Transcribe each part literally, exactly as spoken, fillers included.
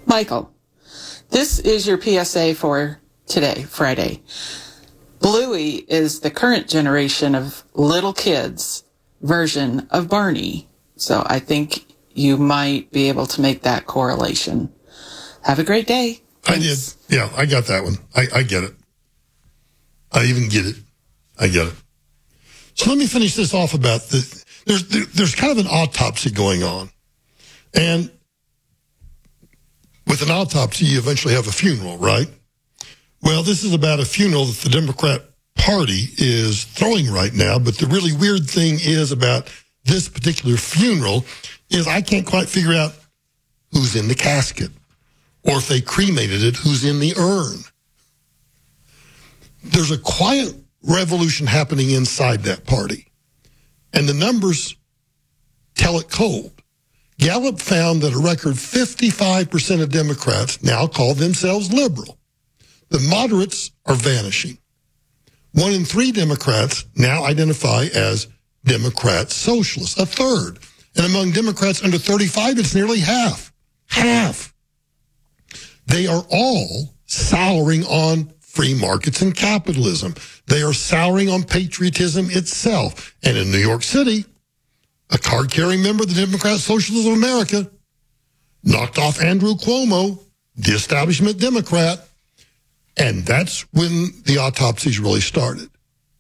Michael, this is your P S A for today, Friday. Bluey is the current generation of little kids' version of Barney. So I think you might be able to make that correlation. Have a great day. Thanks. I did. Yeah, I got that one. I, I get it. I even get it. I get it. So let me finish this off about the, there's, there, there's kind of an autopsy going on. And with an autopsy, you eventually have a funeral, right? Well, this is about a funeral that the Democrat Party is throwing right now. But the really weird thing is about this particular funeral is I can't quite figure out who's in the casket, or if they cremated it, who's in the urn. There's a quiet revolution happening inside that party, and the numbers tell it cold. Gallup found that a record fifty-five percent of Democrats now call themselves liberal. The moderates are vanishing. One in three Democrats now identify as Democrat socialists, a third. And among Democrats under thirty-five, it's nearly half. Half. They are all souring on free markets and capitalism. They are souring on patriotism itself. And in New York City, a card-carrying member of the Democrat Socialists of America knocked off Andrew Cuomo, the establishment Democrat, and that's when the autopsies really started.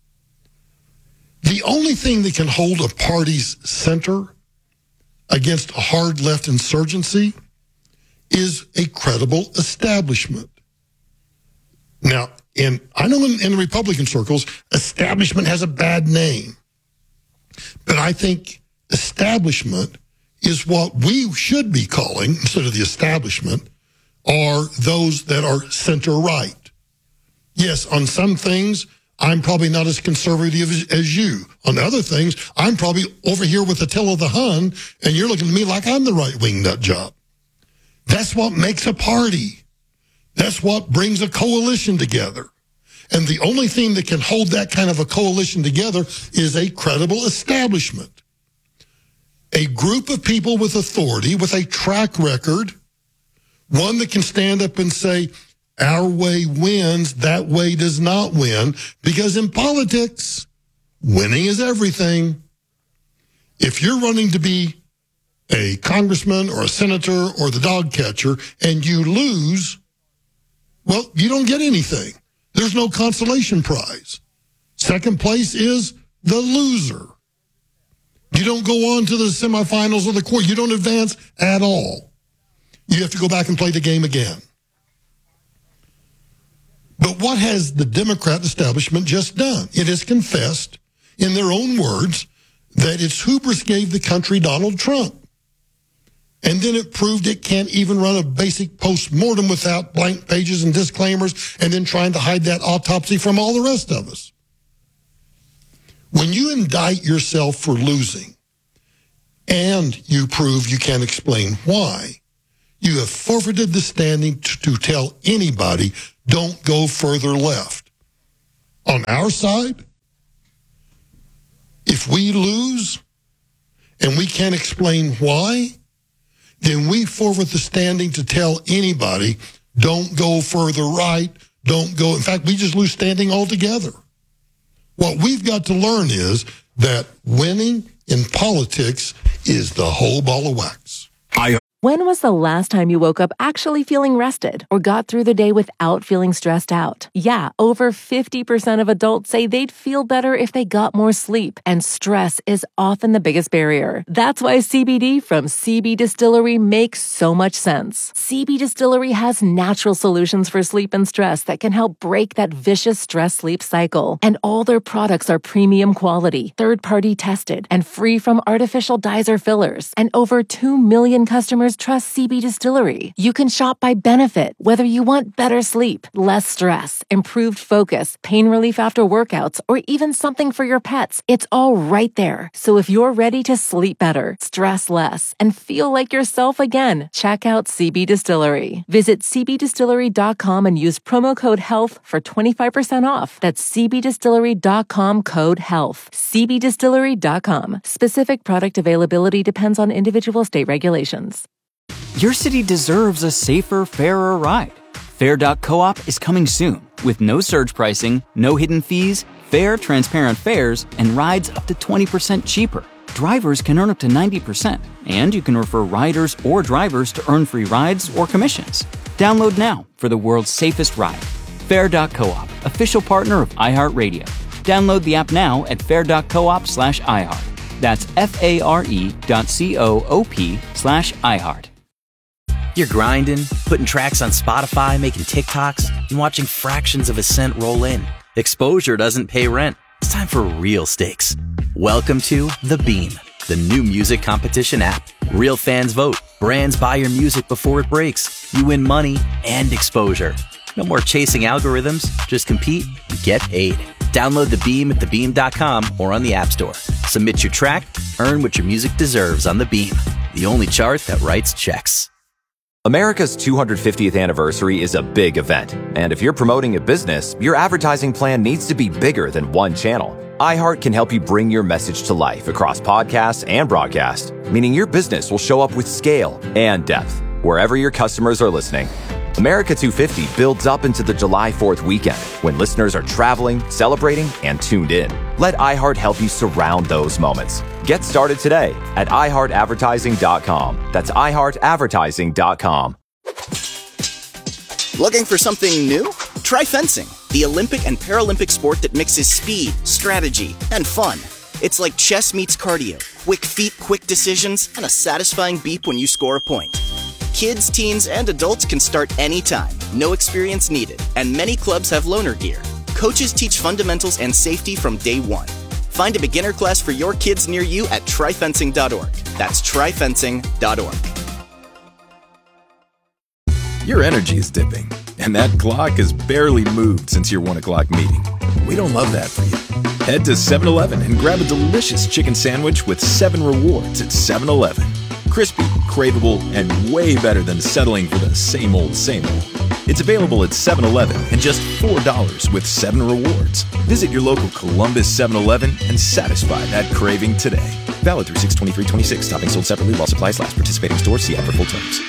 The only thing that can hold a party's center against a hard left insurgency is a credible establishment. Now, and I know in, in Republican circles, establishment has a bad name, but I think establishment is what we should be calling, instead of the establishment, are those that are center-right. Yes, on some things, I'm probably not as conservative as, as you. On other things, I'm probably over here with Attila the Hun, and you're looking at me like I'm the right-wing nut job. That's what makes a party. That's what brings a coalition together. And the only thing that can hold that kind of a coalition together is a credible establishment. A group of people with authority, with a track record, one that can stand up and say, our way wins, that way does not win, because in politics, winning is everything. If you're running to be a congressman or a senator or the dog catcher and you lose, well, you don't get anything. There's no consolation prize. Second place is the loser. You don't go on to the semifinals or the quarter. You don't advance at all. You have to go back and play the game again. But what has the Democrat establishment just done? It has confessed, in their own words, that its hubris gave the country Donald Trump. And then it proved it can't even run a basic post-mortem without blank pages and disclaimers, and then trying to hide that autopsy from all the rest of us. When you indict yourself for losing, and you prove you can't explain why, you have forfeited the standing to, to tell anybody, don't go further left. On our side, if we lose and we can't explain why, then we forfeit the standing to tell anybody, don't go further right, don't go. In fact, we just lose standing altogether. What we've got to learn is that winning in politics is the whole ball of wax. I When was the last time you woke up actually feeling rested or got through the day without feeling stressed out? Yeah, over fifty percent of adults say they'd feel better if they got more sleep, and stress is often the biggest barrier. That's why C B D from C B Distillery makes so much sense. C B Distillery has natural solutions for sleep and stress that can help break that vicious stress-sleep cycle. And all their products are premium quality, third-party tested, and free from artificial dyes or fillers. And over two million customers trust C B Distillery. You can shop by benefit, whether you want better sleep, less stress, improved focus, pain relief after workouts, or even something for your pets. It's all right there. So if you're ready to sleep better, stress less, and feel like yourself again, check out C B Distillery. Visit c b distillery dot com and use promo code HEALTH for twenty-five percent off. That's c b distillery dot com code HEALTH. c b distillery dot com. Specific product availability depends on individual state regulations. Your city deserves a safer, fairer ride. Fair dot coop is coming soon with no surge pricing, no hidden fees, fair, transparent fares, and rides up to twenty percent cheaper. Drivers can earn up to ninety percent, and you can refer riders or drivers to earn free rides or commissions. Download now for the world's safest ride. Fair dot coop, official partner of iHeartRadio. Download the app now at fair dot coop slash iHeart. That's F-A-R-E dot C-O-O-P slash iHeart. You're grinding, putting tracks on Spotify, making TikToks, and watching fractions of a cent roll in. Exposure doesn't pay rent. It's time for real stakes. Welcome to The Beam, the new music competition app. Real fans vote. Brands buy your music before it breaks. You win money and exposure. No more chasing algorithms. Just compete and get paid. Download The Beam at the beam dot com or on the App Store. Submit your track, earn what your music deserves on The Beam, the only chart that writes checks. America's two hundred fiftieth anniversary is a big event, and if you're promoting a business, your advertising plan needs to be bigger than one channel. iHeart can help you bring your message to life across podcasts and broadcast, meaning your business will show up with scale and depth wherever your customers are listening. America two fifty builds up into the July fourth weekend when listeners are traveling, celebrating, and tuned in. Let iHeart help you surround those moments. Get started today at i heart advertising dot com. That's i heart advertising dot com. Looking for something new? Try fencing, the Olympic and Paralympic sport that mixes speed, strategy, and fun. It's like chess meets cardio, quick feet, quick decisions, and a satisfying beep when you score a point. Kids, teens, and adults can start anytime, no experience needed, and many clubs have loaner gear. Coaches teach fundamentals and safety from day one. Find a beginner class for your kids near you at try fencing dot org. That's try fencing dot org. Your energy is dipping, and that clock has barely moved since your one o'clock meeting. We don't love that for you. Head to seven eleven and grab a delicious chicken sandwich with seven rewards at seven eleven. Crispy, craveable, and way better than settling for the same old, same old. It's available at seven eleven and just four dollars with seven rewards. Visit your local Columbus seven eleven and satisfy that craving today. Valid through six twenty-three twenty-six. Topping sold separately while supplies last. Participating stores. See app for full terms.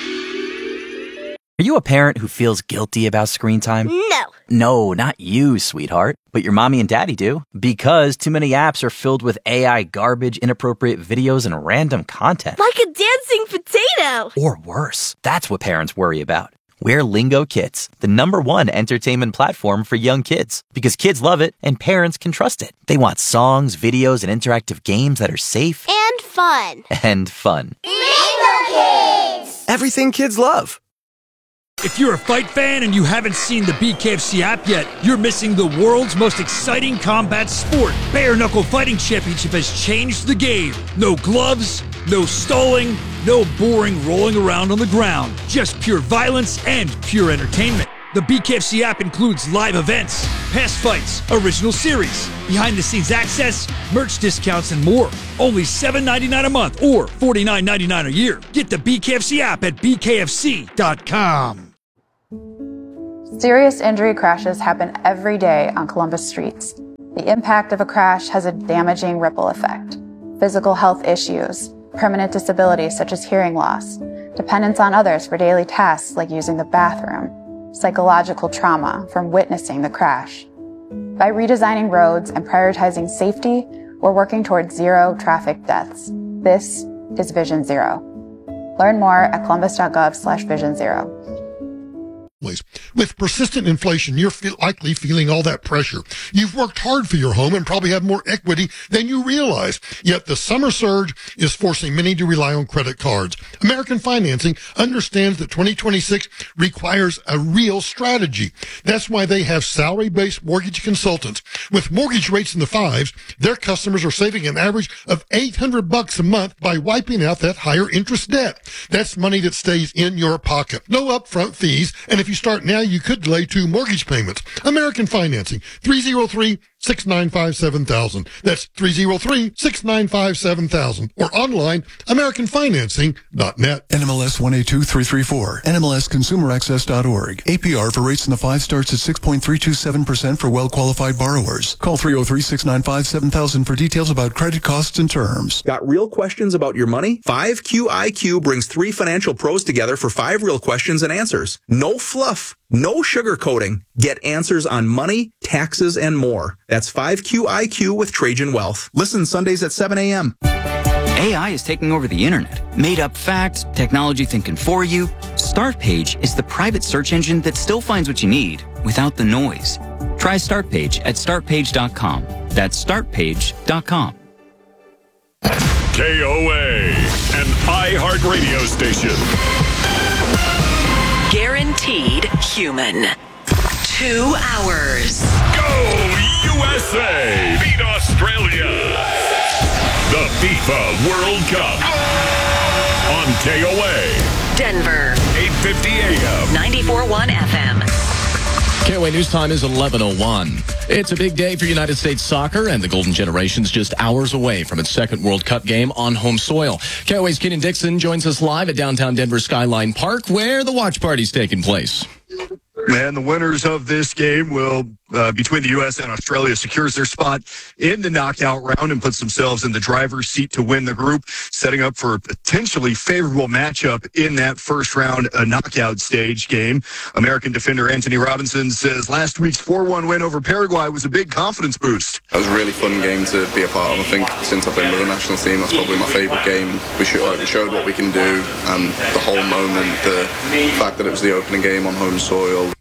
Are you a parent who feels guilty about screen time? No. No, not you, sweetheart. But your mommy and daddy do. Because too many apps are filled with A I garbage, inappropriate videos, and random content. Like a dancing potato. Or worse. That's what parents worry about. We're Lingo Kids, the number one entertainment platform for young kids. Because kids love it and parents can trust it. They want songs, videos, and interactive games that are safe. And fun. And fun. Lingo Kids! Everything kids love. If you're a fight fan and you haven't seen the B K F C app yet, you're missing the world's most exciting combat sport. Bare Knuckle Fighting Championship has changed the game. No gloves, no stalling, no boring rolling around on the ground. Just pure violence and pure entertainment. The B K F C app includes live events, past fights, original series, behind-the-scenes access, merch discounts, and more. Only seven dollars and ninety-nine cents a month or forty-nine dollars and ninety-nine cents a year. Get the B K F C app at b k f c dot com. Serious injury crashes happen every day on Columbus streets. The impact of a crash has a damaging ripple effect. Physical health issues, permanent disabilities such as hearing loss, dependence on others for daily tasks like using the bathroom, psychological trauma from witnessing the crash. By redesigning roads and prioritizing safety, we're working towards zero traffic deaths. This is Vision Zero. Learn more at columbus dot gov slash vision zero. With persistent inflation, you're feel, likely feeling all that pressure. You've worked hard for your home and probably have more equity than you realize. Yet the summer surge is forcing many to rely on credit cards. American Financing understands that twenty twenty-six requires a real strategy. That's why they have salary-based mortgage consultants. With mortgage rates in the fives, their customers are saving an average of eight hundred bucks a month by wiping out that higher interest debt. That's money that stays in your pocket. No upfront fees. And if if you start now, you could delay two mortgage payments. American Financing, three oh three, six nine five, seven thousand. That's three oh three, six nine five, seven thousand. Or online, american financing dot net. N M L S one eight two three three four. N M L S consumer access dot org. A P R for rates in the five starts at six point three two seven percent for well-qualified borrowers. Call three oh three, six nine five, seven thousand for details about credit costs and terms. Got real questions about your money? five Q I Q brings three financial pros together for five real questions and answers. No fluff. No sugarcoating. Get answers on money, taxes, and more. That's five Q I Q with Trajan Wealth. Listen Sundays at seven a.m. A I is taking over the internet. Made up facts, technology thinking for you. StartPage is the private search engine that still finds what you need without the noise. Try StartPage at start page dot com. That's start page dot com. K O A, an iHeartRadio station. Guaranteed human. Two hours. Go U S A! Beat Australia! The FIFA World Cup on K O A. Denver. eight fifty a.m. ninety-four point one F M. K O A News Time is eleven oh one. It's a big day for United States soccer, and the Golden Generation's just hours away from its second World Cup game on home soil. K O A's Kenan Dixon joins us live at downtown Denver Skyline Park, where the watch party's taking place. And the winners of this game will, uh, between the U S and Australia, secures their spot in the knockout round and puts themselves in the driver's seat to win the group, setting up for a potentially favorable matchup in that first round uh, knockout stage game. American defender Anthony Robinson says last week's four one win over Paraguay was a big confidence boost. It was a really fun game to be a part of. I think since I've been with the national team, that's probably my favourite game. We showed, we showed what we can do, and the whole moment, the fact that it was the opening game on home soil.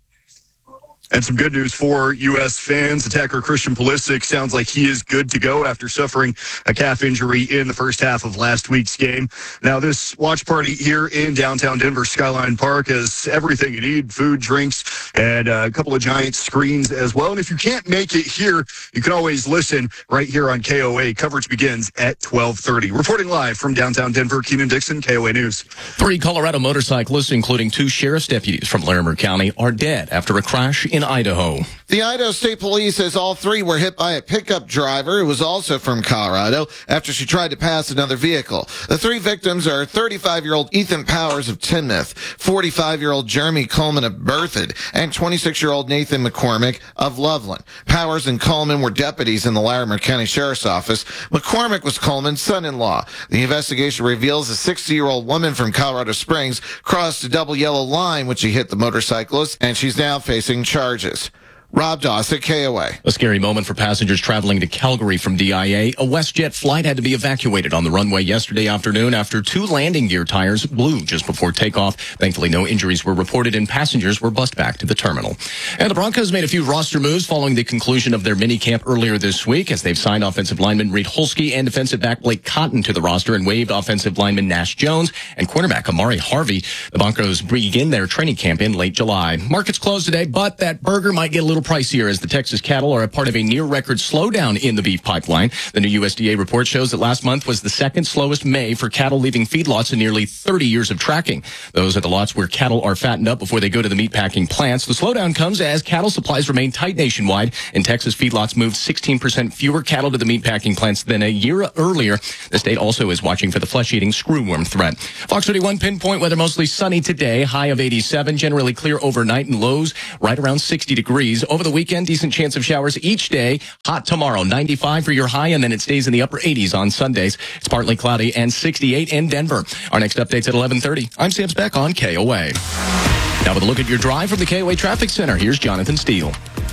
And some good news for U S fans. Attacker Christian Pulisic sounds like he is good to go after suffering a calf injury in the first half of last week's game. Now, this watch party here in downtown Denver Skyline Park has everything you need, food, drinks, and a couple of giant screens as well. And if you can't make it here, you can always listen right here on K O A. Coverage begins at twelve thirty. Reporting live from downtown Denver, Kenan Dixon, K O A News. Three Colorado motorcyclists, including two sheriff's deputies from Larimer County, are dead after a crash in Idaho. The Idaho State Police says all three were hit by a pickup driver who was also from Colorado after she tried to pass another vehicle. The three victims are thirty-five-year-old Ethan Powers of Tinmouth, forty-five-year-old Jeremy Coleman of Berthoud, and twenty-six-year-old Nathan McCormick of Loveland. Powers and Coleman were deputies in the Larimer County Sheriff's Office. McCormick was Coleman's son-in-law. The investigation reveals a sixty-year-old woman from Colorado Springs crossed a double yellow line when she hit the motorcyclist, and she's now facing charges. Rob Dossett, K O A. A scary moment for passengers traveling to Calgary from D I A. A WestJet flight had to be evacuated on the runway yesterday afternoon after two landing gear tires blew just before takeoff. Thankfully, no injuries were reported and passengers were bussed back to the terminal. And the Broncos made a few roster moves following the conclusion of their mini camp earlier this week as they've signed offensive lineman Reed Holsky and defensive back Blake Cotton to the roster and waived offensive lineman Nash Jones and cornerback Amari Harvey. The Broncos begin their training camp in late July. Markets closed today, but that burger might get a little pricier as the Texas cattle are a part of a near-record slowdown in the beef pipeline. The new U S D A report shows that last month was the second slowest May for cattle leaving feedlots in nearly thirty years of tracking. Those are the lots where cattle are fattened up before they go to the meatpacking plants. The slowdown comes as cattle supplies remain tight nationwide, and Texas feedlots moved sixteen percent fewer cattle to the meatpacking plants than a year earlier. The state also is watching for the flesh-eating screwworm threat. Fox thirty-one pinpoint weather mostly sunny today, high of eighty-seven, generally clear overnight and lows right around sixty degrees. Over the weekend, decent chance of showers each day. Hot tomorrow, ninety-five for your high, and then it stays in the upper eighties on Sundays. It's partly cloudy and sixty-eight in Denver. Our next update's at eleven thirty. I'm Sam Speck on K O A. Now with a look at your drive from the K O A Traffic Center, here's Jonathan Steele.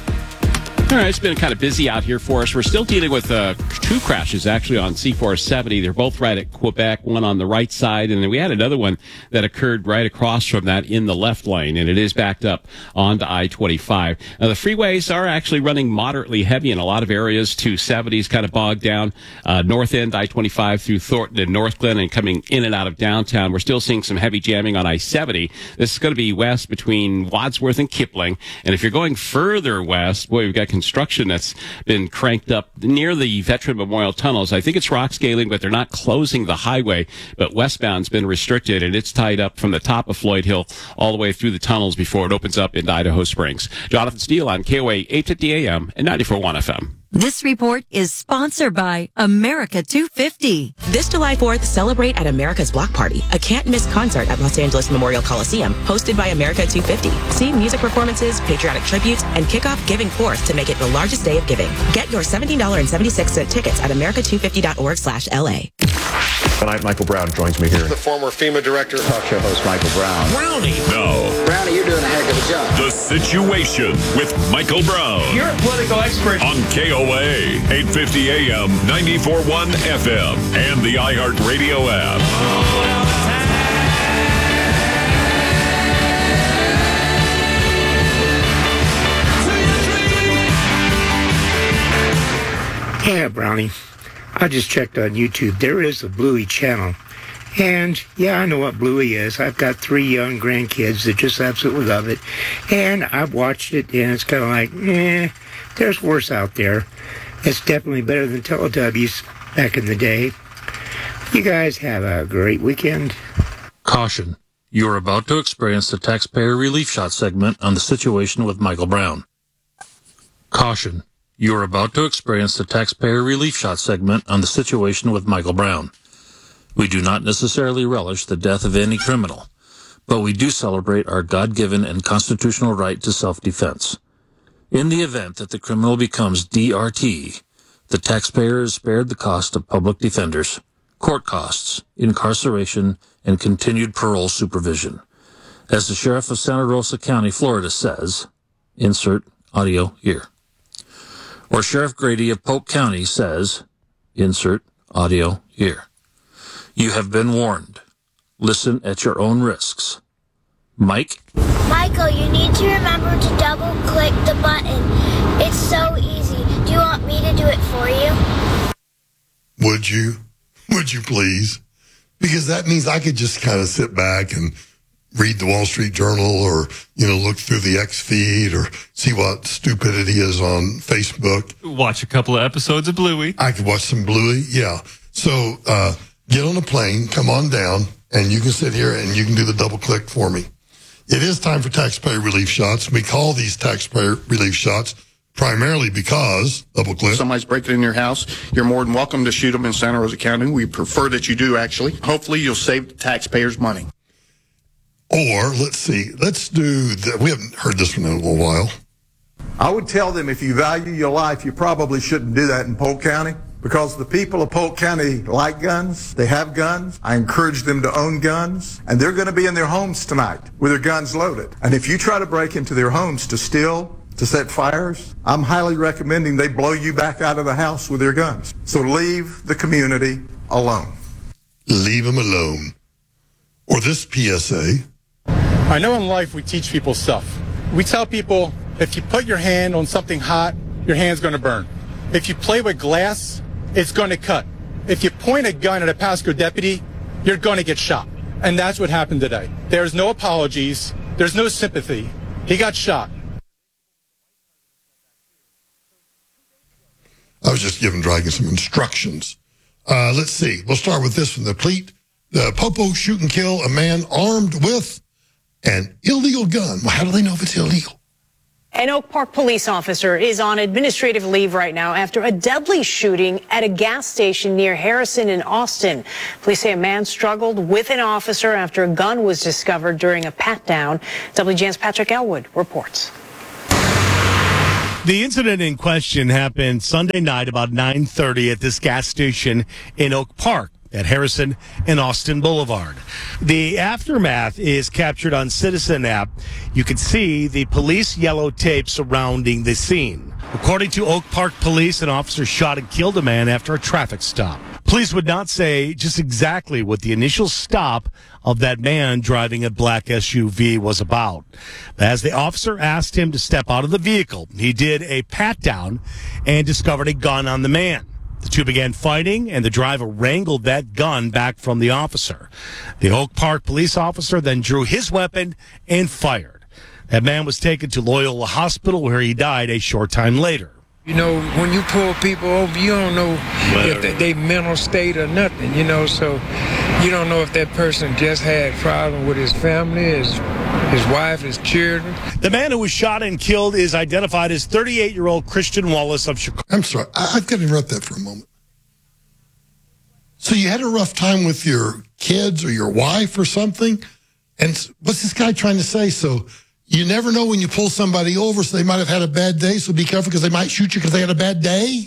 All right, it's been kind of busy out here for us. We're still dealing with uh, two crashes, actually, on C four seventy. They're both right at Quebec, one on the right side, and then we had another one that occurred right across from that in the left lane, and it is backed up onto I twenty-five. Now, the freeways are actually running moderately heavy in a lot of areas. two seventy is kind of bogged down. Uh, north end, I twenty-five through Thornton and North Glen, and coming in and out of downtown. We're still seeing some heavy jamming on I seventy. This is going to be west between Wadsworth and Kipling, and if you're going further west, boy, we've got construction that's been cranked up near the Veteran Memorial Tunnels. I think it's rock scaling, but they're not closing the highway. But westbound's been restricted, and it's tied up from the top of Floyd Hill all the way through the tunnels before it opens up into Idaho Springs. Jonathan Steele on K O A eight fifty A M and ninety-four point one F M. This report is sponsored by America two fifty. This July fourth, celebrate at America's Block Party, a can't-miss concert at Los Angeles Memorial Coliseum, hosted by America two fifty. See music performances, patriotic tributes, and kick off Giving Forth to make it the largest day of giving. Get your seventeen dollars and seventy-six cents tickets at america two fifty dot org slash L A. Tonight, Michael Brown joins me here. The former FEMA director, Talk show host Michael Brown. Brownie. No. Brownie, you're doing a heck of a job. The Situation with Michael Brown. You're a political expert. On K O A, eight fifty A M, ninety-four point one F M, and the iHeartRadio app. Yeah, Brownie. I just checked on YouTube. There is a Bluey channel. And, yeah, I know what Bluey is. I've got three young grandkids that just absolutely love it. And I've watched it, and it's kind of like, eh, there's worse out there. It's definitely better than Teletubbies back in the day. You guys have a great weekend. Caution. You are about to experience the Taxpayer Relief Shot segment on The Situation with Michael Brown. Caution. You are about to experience the Taxpayer Relief Shot segment on The Situation with Michael Brown. We do not necessarily relish the death of any criminal, but we do celebrate our God-given and constitutional right to self-defense. In the event that the criminal becomes D R T, the taxpayer is spared the cost of public defenders, court costs, incarceration, and continued parole supervision. As the Sheriff of Santa Rosa County, Florida says, insert audio here. Or Sheriff Grady of Polk County says, insert audio here. You have been warned. Listen at your own risks. Mike? Michael, you need to remember to double click the button. It's so easy. Do you want me to do it for you? Would you? Would you please? Because that means I could just kind of sit back and read the Wall Street Journal or, you know, look through the X feed or see what stupidity is on Facebook. Watch a couple of episodes of Bluey. I could watch some Bluey, yeah. So uh, get on a plane, come on down, and you can sit here and you can do the double click for me. It is time for taxpayer relief shots. We call these taxpayer relief shots primarily because, double click. Somebody's breaking in your house. You're more than welcome to shoot them in Santa Rosa County. We prefer that you do, actually. Hopefully you'll save the taxpayers money. Or, let's see, let's do, the, we haven't heard this one in a little while. I would tell them if you value your life, you probably shouldn't do that in Polk County because the people of Polk County like guns. They have guns. I encourage them to own guns. And they're going to be in their homes tonight with their guns loaded. And if you try to break into their homes to steal, to set fires, I'm highly recommending they blow you back out of the house with their guns. So leave the community alone. Leave them alone. Or this P S A. I know in life we teach people stuff. We tell people if you put your hand on something hot, your hand's going to burn. If you play with glass, it's going to cut. If you point a gun at a Pasco deputy, you're going to get shot. And that's what happened today. There's no apologies. There's no sympathy. He got shot. I was just giving Dragon some instructions. Uh, let's see. We'll start with this one. The Pleat, the Popo shoot and kill a man armed with an illegal gun. Well, how do they know if it's illegal? An Oak Park police officer is on administrative leave right now after a deadly shooting at a gas station near Harrison in Austin. Police say a man struggled with an officer after a gun was discovered during a pat-down. W G N's Patrick Elwood reports. The incident in question happened Sunday night about nine thirty at this gas station in Oak Park at Harrison and Austin Boulevard. The aftermath is captured on Citizen app. You can see the police yellow tape surrounding the scene. According to Oak Park Police, an officer shot and killed a man after a traffic stop. Police would not say just exactly what the initial stop of that man driving a black S U V was about. As the officer asked him to step out of the vehicle, he did a pat-down and discovered a gun on the man. The two began fighting, and the driver wrangled that gun back from the officer. The Oak Park police officer then drew his weapon and fired. That man was taken to Loyola Hospital where he died a short time later. You know, when you pull people over, you don't know if they, they mental state or nothing, you know, so you don't know if that person just had problem with his family, his, his wife, his children. The man who was shot and killed is identified as thirty-eight-year-old Christian Wallace of Chicago. I'm sorry, I, I've got to interrupt that for a moment. So you had a rough time with your kids or your wife or something? And what's this guy trying to say? So you never know when you pull somebody over, so they might have had a bad day, so be careful because they might shoot you because they had a bad day?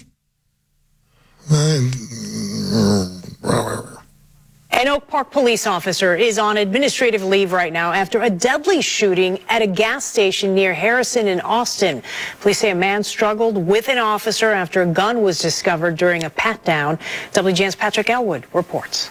An Oak Park police officer is on administrative leave right now after a deadly shooting at a gas station near Harrison in Austin. Police say a man struggled with an officer after a gun was discovered during a pat-down. W G N's Patrick Elwood reports.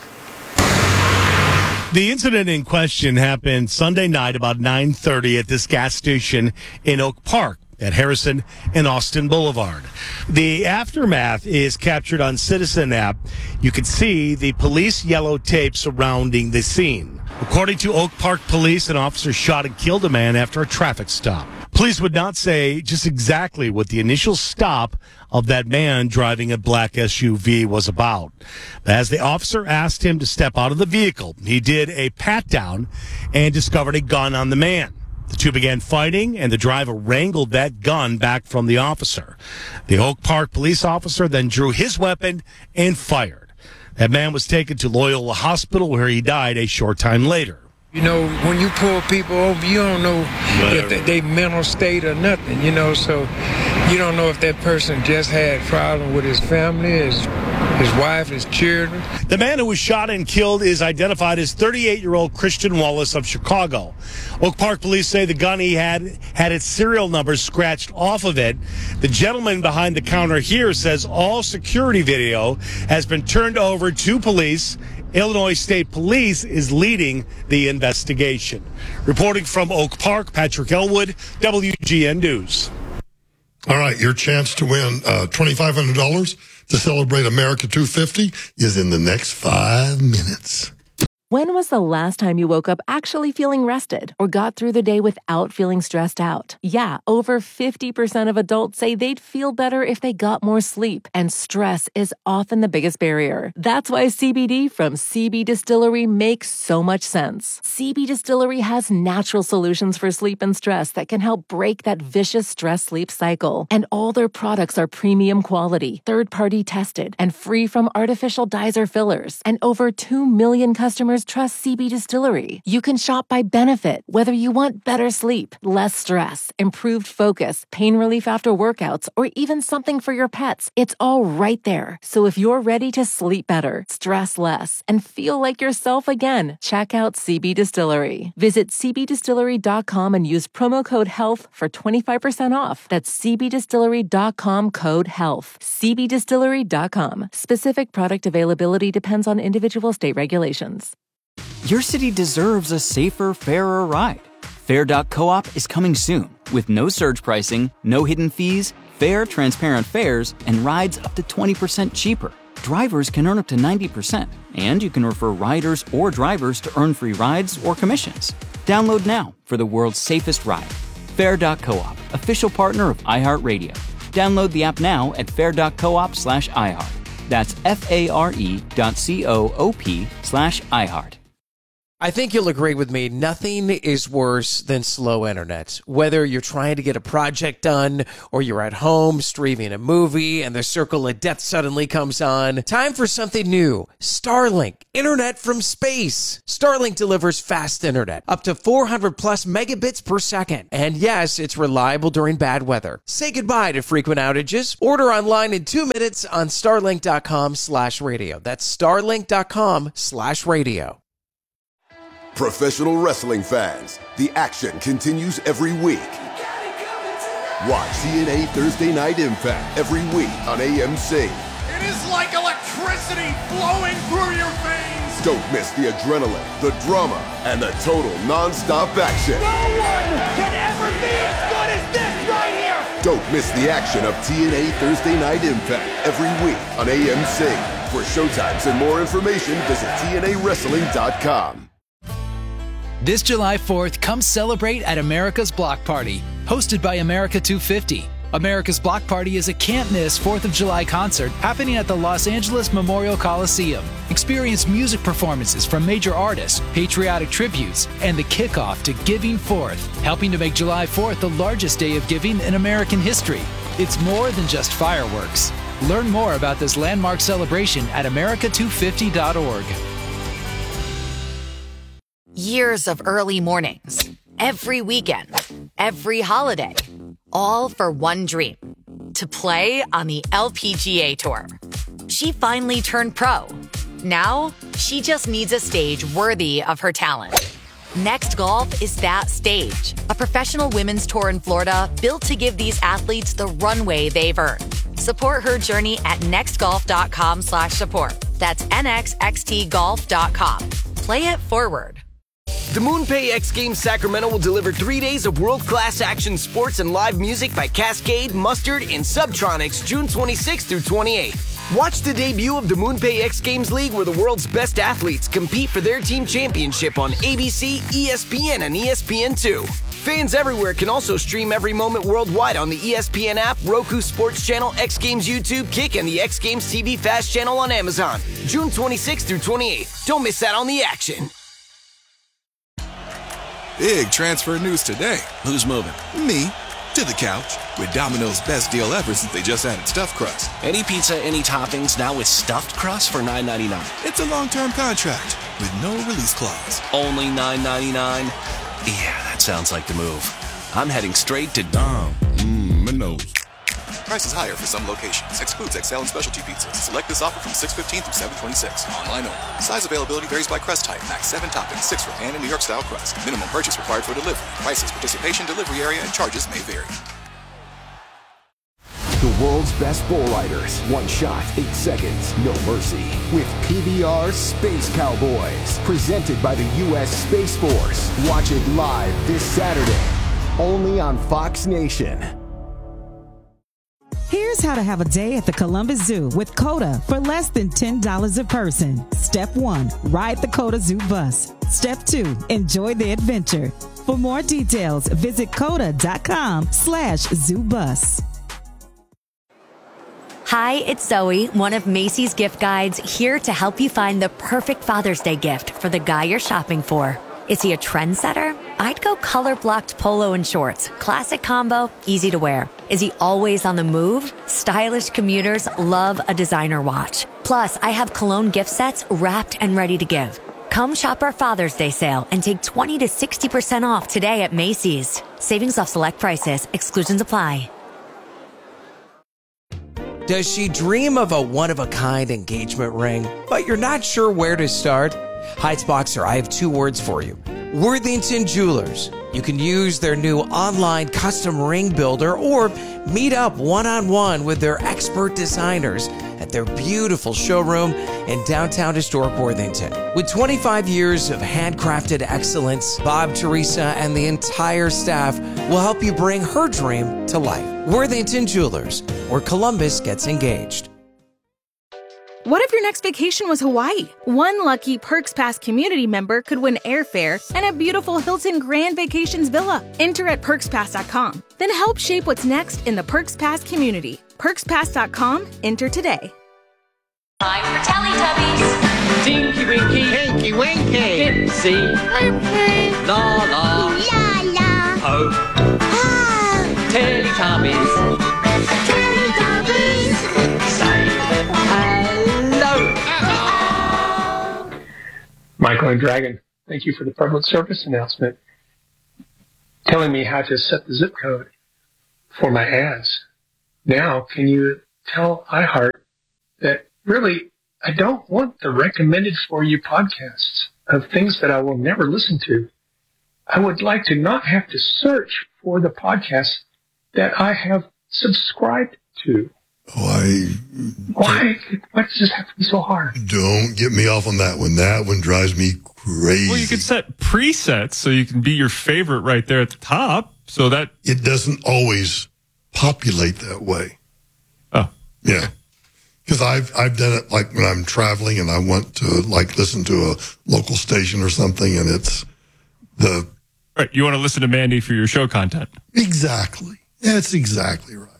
The incident in question happened Sunday night about nine thirty at this gas station in Oak Park at Harrison and Austin Boulevard. The aftermath is captured on Citizen app. You can see the police yellow tape surrounding the scene. According to Oak Park police, an officer shot and killed a man after a traffic stop. Police would not say just exactly what the initial stop of that man driving a black S U V was about. As the officer asked him to step out of the vehicle, he did a pat-down and discovered a gun on the man. The two began fighting, and the driver wrangled that gun back from the officer. The Oak Park police officer then drew his weapon and fired. That man was taken to Loyola Hospital where he died a short time later. You know, when you pull people over, you don't know if they, they mental state or nothing, you know, so you don't know if that person just had problem with his family, his, his wife, his children. The man who was shot and killed is identified as thirty-eight-year-old Christian Wallace of Chicago. Oak Park police say the gun he had had its serial number scratched off of it. The gentleman behind the counter here says all security video has been turned over to police. Illinois State Police is leading the investigation. Reporting from Oak Park, Patrick Elwood, W G N News. All right, your chance to win uh, twenty-five hundred dollars to celebrate America two fifty is in the next five minutes. When was the last time you woke up actually feeling rested or got through the day without feeling stressed out? Yeah, over fifty percent of adults say they'd feel better if they got more sleep, and stress is often the biggest barrier. That's why C B D from C B Distillery makes so much sense. C B Distillery has natural solutions for sleep and stress that can help break that vicious stress-sleep cycle. And all their products are premium quality, third-party tested, and free from artificial dyes or fillers. And over two million customers trust C B Distillery. You can shop by benefit, whether you want better sleep, less stress, improved focus, pain relief after workouts, or even something for your pets. It's all right there. So if you're ready to sleep better, stress less, and feel like yourself again, check out C B Distillery. Visit c b distillery dot com and use promo code HEALTH for twenty-five percent off. That's c b distillery dot com code HEALTH. c b distillery dot com. Specific product availability depends on individual state regulations. Your city deserves a safer, fairer ride. Fair dot coop is coming soon with no surge pricing, no hidden fees, fair, transparent fares, and rides up to twenty percent cheaper. Drivers can earn up to ninety percent, and you can refer riders or drivers to earn free rides or commissions. Download now for the world's safest ride. Fair dot coop, official partner of iHeartRadio. Download the app now at fair dot coop slash iHeart. That's F-A-R-E dot C-O-O-P slash iHeart. I think you'll agree with me, nothing is worse than slow internet. Whether you're trying to get a project done or you're at home streaming a movie and the circle of death suddenly comes on, time for something new. Starlink, internet from space. Starlink delivers fast internet, up to four hundred plus megabits per second. And yes, it's reliable during bad weather. Say goodbye to frequent outages. Order online in two minutes on starlink dot com slash radio. That's starlink dot com slash radio. Professional wrestling fans, the action continues every week. Watch T N A Thursday Night Impact every week on A M C. It is like electricity flowing through your veins. Don't miss the adrenaline, the drama, and the total non-stop action. No one can ever be as good as this right here. Don't miss the action of T N A Thursday Night Impact every week on A M C. For showtimes and more information, visit T N A wrestling dot com. This July fourth, come celebrate at America's Block Party, hosted by America two fifty. America's Block Party is a can't-miss fourth of July concert happening at the Los Angeles Memorial Coliseum. Experience music performances from major artists, patriotic tributes, and the kickoff to Giving Fourth, helping to make July fourth the largest day of giving in American history. It's more than just fireworks. Learn more about this landmark celebration at America two fifty dot org. Years of early mornings, every weekend, every holiday, all for one dream, to play on the L P G A Tour. She finally turned pro. Now, she just needs a stage worthy of her talent. Next Golf is that stage, a professional women's tour in Florida built to give these athletes the runway they've earned. Support her journey at nextgolf.com slash support. That's N X X T golf dot com. Play it forward. The MoonPay X Games Sacramento will deliver three days of world-class action sports and live music by Cascade, Mustard, and Subtronics June twenty-sixth through twenty-eighth. Watch the debut of the MoonPay X Games League, where the world's best athletes compete for their team championship on A B C, E S P N, and E S P N two. Fans everywhere can also stream every moment worldwide on the E S P N app, Roku Sports Channel, X Games YouTube, Kick, and the X Games T V Fast channel on Amazon. June twenty-sixth through twenty-eighth. Don't miss out on the action. Big transfer news today. Who's moving? Me. To the couch. With Domino's best deal ever since they just added stuffed crust. Any pizza, any toppings, now with stuffed crust for nine ninety-nine. It's a long-term contract with no release clause. Only nine ninety-nine? Yeah, that sounds like the move. I'm heading straight to Dom. Mmm, Minos. Prices higher for some locations. Excludes X L and specialty pizzas. Select this offer from six fifteen through seven twenty-six. Online only. Size availability varies by crust type. Max seven toppings, six for pan and New York style crust. Minimum purchase required for delivery. Prices, participation, delivery area, and charges may vary. The world's best bull riders. One shot, eight seconds, no mercy. With P B R Space Cowboys. Presented by the U S Space Force. Watch it live this Saturday. Only on Fox Nation. Here's how to have a day at the Columbus Zoo with COTA for less than ten dollars a person. Step one, ride the COTA Zoo bus. Step two, enjoy the adventure. For more details, visit COTA.com slash zoo bus. Hi, it's Zoe, one of Macy's gift guides, here to help you find the perfect Father's Day gift for the guy you're shopping for. Is he a trendsetter? I'd go color-blocked polo and shorts. Classic combo, easy to wear. Is he always on the move? Stylish commuters love a designer watch. Plus, I have cologne gift sets wrapped and ready to give. Come shop our Father's Day sale and take twenty to sixty percent off today at Macy's. Savings off select prices. Exclusions apply. Does she dream of a one-of-a-kind engagement ring, but you're not sure where to start? Heights Boxer, I have two words for you. Worthington Jewelers. You can use their new online custom ring builder or meet up one-on-one with their expert designers at their beautiful showroom in downtown historic Worthington. With twenty-five years of handcrafted excellence, Bob, Teresa, and the entire staff will help you bring her dream to life. Worthington Jewelers, where Columbus gets engaged. What if your next vacation was Hawaii? One lucky Perks Pass community member could win airfare and a beautiful Hilton Grand Vacations villa. Enter at perks pass dot com. Then help shape what's next in the Perks Pass community. perks pass dot com. Enter today. Time for Teletubbies. Tinky Winky, Tinky Winky, Dipsy, Pipsy, La La, La La, Oh, Ah, Teletubbies, Teletubbies, say hello. Michael and Dragon, thank you for the public service announcement telling me how to set the zip code for my ads. Now, can you tell iHeart that really I don't want the recommended for you podcasts of things that I will never listen to. I would like to not have to search for the podcasts that I have subscribed to. Why? Why? Why does this have to be so hard? Don't get me off on that one. That one drives me crazy. Well, you could set presets so you can be your favorite right there at the top. So that it doesn't always populate that way. Oh, yeah. Because I've I've done it like when I'm traveling and I want to like listen to a local station or something, and it's the Right. You want to listen to Mandy for your show content. Exactly. That's exactly right.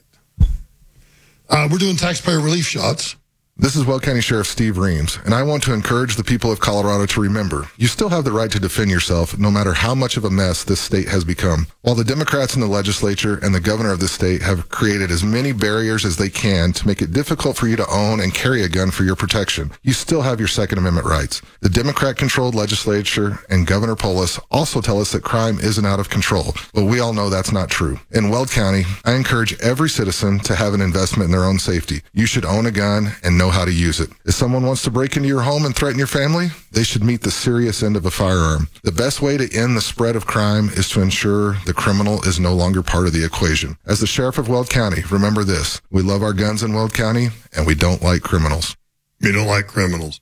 Uh, we're doing taxpayer relief shots. This is Weld County Sheriff Steve Reams, and I want to encourage the people of Colorado to remember, you still have the right to defend yourself no matter how much of a mess this state has become. While the Democrats in the legislature and the governor of the state have created as many barriers as they can to make it difficult for you to own and carry a gun for your protection, you still have your Second Amendment rights. The Democrat-controlled legislature and Governor Polis also tell us that crime isn't out of control, but we all know that's not true. In Weld County, I encourage every citizen to have an investment in their own safety. You should own a gun and know how to use it. If someone wants to break into your home and threaten your family, they should meet the serious end of a firearm. The best way to end the spread of crime is to ensure the criminal is no longer part of the equation. As the Sheriff of Weld County, remember this. We love our guns in Weld County, and we don't like criminals. We don't like criminals.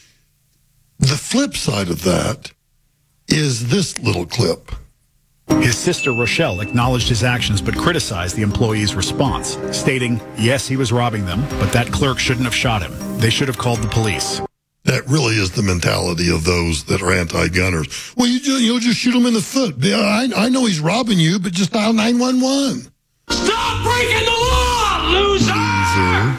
The flip side of that is this little clip. His sister, Rochelle, acknowledged his actions but criticized the employee's response, stating, yes, he was robbing them, but that clerk shouldn't have shot him. They should have called the police. That really is the mentality of those that are anti-gunners. Well, you just, you'll just shoot him in the foot. I, I know he's robbing you, but just dial nine one one. Stop breaking the law, loser!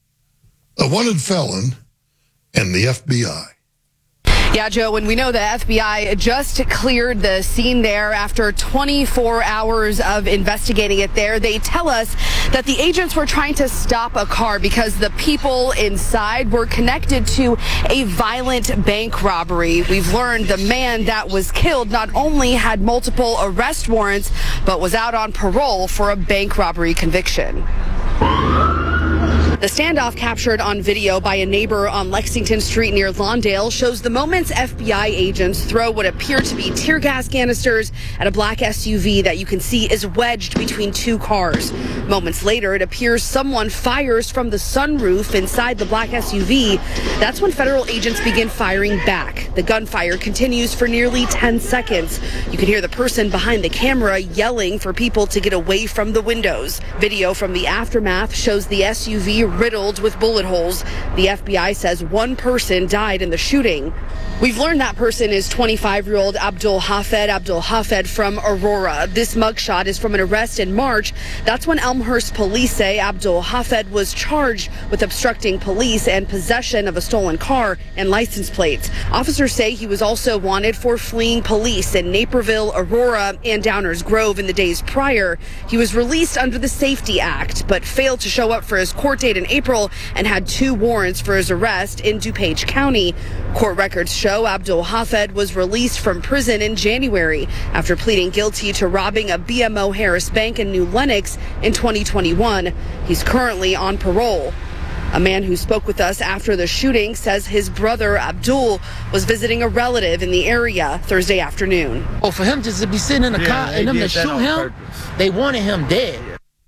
A wanted felon and the F B I. Yeah, Joe, and we know the F B I just cleared the scene there after twenty-four hours of investigating it there. They tell us that the agents were trying to stop a car because the people inside were connected to a violent bank robbery. We've learned the man that was killed not only had multiple arrest warrants, but was out on parole for a bank robbery conviction. The standoff captured on video by a neighbor on Lexington Street near Lawndale shows the moments F B I agents throw what appear to be tear gas canisters at a black S U V that you can see is wedged between two cars. Moments later, it appears someone fires from the sunroof inside the black S U V. That's when federal agents begin firing back. The gunfire continues for nearly ten seconds. You can hear the person behind the camera yelling for people to get away from the windows. Video from the aftermath shows the S U V riddled with bullet holes. The F B I says one person died in the shooting. We've learned that person is twenty-five-year-old Abdul Hafed Abdul Hafed from Aurora. This mugshot is from an arrest in March. That's when Elmhurst police say Abdul Hafed was charged with obstructing police and possession of a stolen car and license plates. Officers say he was also wanted for fleeing police in Naperville, Aurora, and Downers Grove in the days prior. He was released under the Safety Act, but failed to show up for his court date in April and had two warrants for his arrest in DuPage County. Court records show Abdul Hafed was released from prison in January after pleading guilty to robbing a B M O Harris Bank in New Lenox in twenty twenty-one. He's currently on parole. A man who spoke with us after the shooting says his brother Abdul was visiting a relative in the area Thursday afternoon. Oh, for him just to be sitting in the Yeah, car and them to shoot him, purpose. they wanted him dead.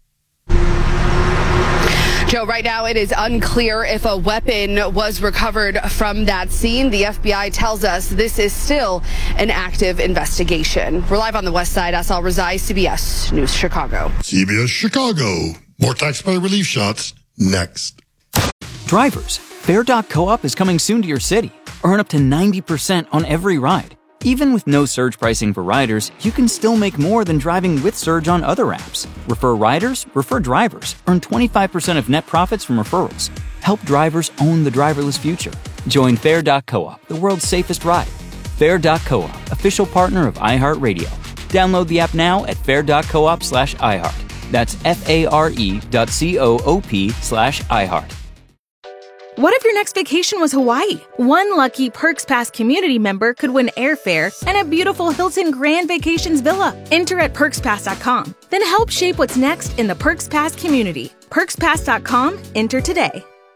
Joe, right now it is unclear if a weapon was recovered from that scene. The F B I tells us this is still an active investigation. We're live on the west side. Asal Razai, C B S News Chicago. C B S Chicago. More taxpayer relief shots next. Drivers, Fair dot coop is coming soon to your city. Earn up to ninety percent on every ride. Even with no surge pricing for riders, you can still make more than driving with Surge on other apps. Refer riders, refer drivers. Earn twenty-five percent of net profits from referrals. Help drivers own the driverless future. Join Fair dot coop, the world's safest ride. Fair dot coop, official partner of iHeartRadio. Download the app now at fair dot coop slash iHeart. That's F-A-R-E dot C-O-O-P slash iHeart. What if your next vacation was Hawaii? One lucky Perks Pass community member could win airfare and a beautiful Hilton Grand Vacations villa. Enter at perks pass dot com. Then help shape what's next in the Perks Pass community. perks pass dot com. Enter today.